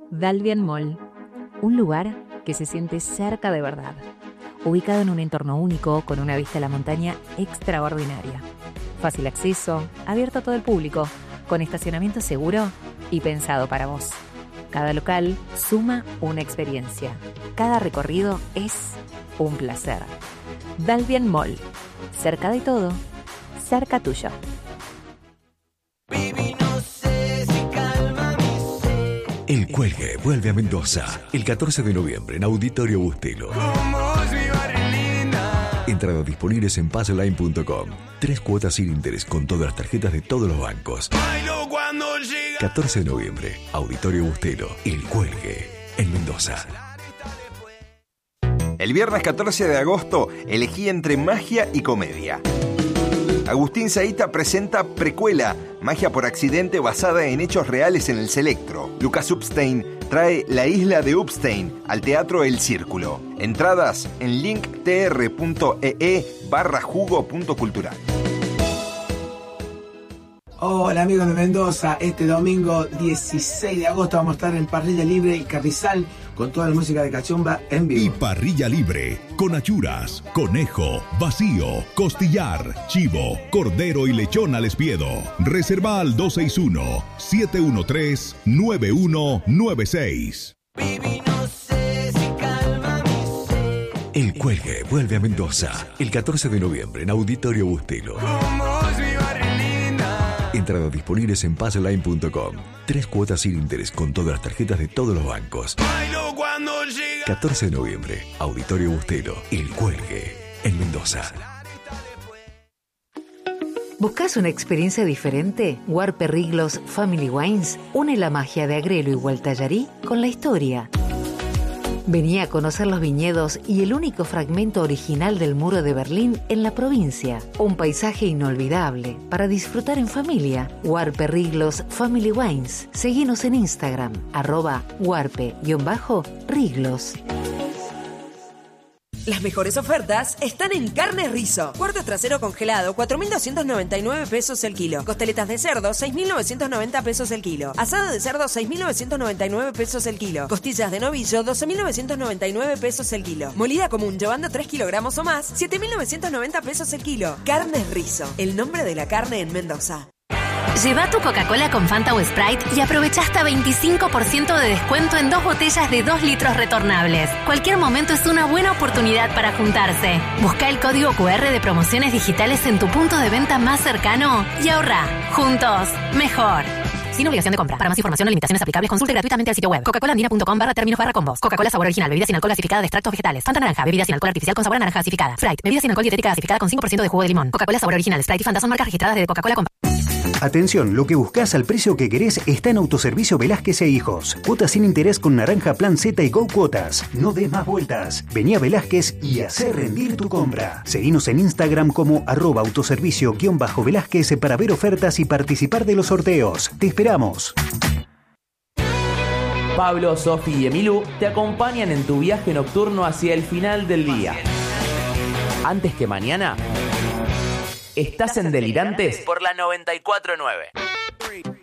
Dalvien Mall, un lugar que se siente cerca de verdad, ubicado en un entorno único con una vista a la montaña extraordinaria. Fácil acceso, abierto a todo el público, con estacionamiento seguro y pensado para vos. Cada local suma una experiencia. Cada recorrido es un placer. Dalvien Mall, cerca de todo, cerca tuyo. El Cuelgue vuelve a Mendoza el 14 de noviembre en Auditorio Bustelo. Entradas disponibles en passline.com. 3 cuotas sin interés con todas las tarjetas de todos los bancos. 14 de noviembre, Auditorio Bustelo, El Cuelgue, en Mendoza. El viernes 14 de agosto elegí entre magia y comedia. Agustín Zaita presenta Precuela, magia por accidente basada en hechos reales en el Selectro. Lucas Upstein trae La isla de Upstein al Teatro El Círculo. Entradas en linktr.ee/jugo.cultural. Hola amigos de Mendoza, este domingo 16 de agosto vamos a estar en Parrilla Libre y Carrizal con toda la música de Cachomba en vivo. Y Parrilla Libre, con achuras, conejo, vacío, costillar, chivo, cordero y lechón al espiedo. Reserva al 261-713-9196. El Cuelgue vuelve a Mendoza el 14 de noviembre en Auditorio Bustelo. Entradas disponibles en passline.com. 3 cuotas sin interés con todas las tarjetas de todos los bancos. 14 de noviembre, Auditorio Bustelo, El Cuelgue, en Mendoza. ¿Buscas una experiencia diferente? Huarpe Riglos Family Wines une la magia de Agrelo y Gualtallarí con la historia. Vení a conocer los viñedos y el único fragmento original del muro de Berlín en la provincia. Un paisaje inolvidable para disfrutar en familia. Huarpe Riglos Family Wines. Seguinos en Instagram, @huarpe_riglos. Las mejores ofertas están en Carnes Rizo. Cuarto trasero congelado, 4.299 pesos el kilo. Costeletas de cerdo, 6.990 pesos el kilo. Asado de cerdo, 6.999 pesos el kilo. Costillas de novillo, 12.999 pesos el kilo. Molida común, llevando 3 kilogramos o más, 7.990 pesos el kilo. Carnes Rizo, el nombre de la carne en Mendoza. Lleva tu Coca-Cola con Fanta o Sprite y aprovecha hasta 25% de descuento en 2 botellas de 2 litros retornables. Cualquier momento es una buena oportunidad para juntarse. Busca el código QR de promociones digitales en tu punto de venta más cercano y ahorra. Juntos, mejor. Sin obligación de compra. Para más información o limitaciones aplicables, consulte gratuitamente el sitio web coca-colaandina.com/términos/combos. Coca-Cola sabor original, bebida sin alcohol gasificada de extractos vegetales. Fanta naranja, bebida sin alcohol artificial con sabor a naranja gasificada. Sprite, bebida sin alcohol dietética gasificada con 5% de jugo de limón. Coca-Cola sabor original, Sprite y Fanta son marcas registradas de Coca-Cola. Atención, lo que buscas al precio que querés está en Autoservicio Velázquez e Hijos. Cuotas sin interés con Naranja, Plan Z y Go Cuotas. No des más vueltas. Vení a Velázquez y hacé rendir tu compra. Seguinos en Instagram como @autoservicio_Velázquez para ver ofertas y participar de los sorteos. Te esperamos. Pablo, Sofi y Emilú te acompañan en tu viaje nocturno hacia el final del día. Antes que mañana, estás en Delirantes por la 94.9.